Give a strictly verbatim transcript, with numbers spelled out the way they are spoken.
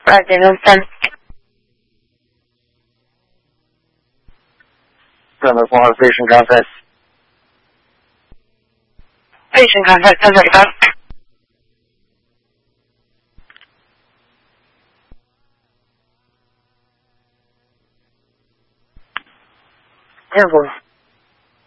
afternoon, ten. Denver one, patient contact. Patient contact, ten thirty-five. Airborne.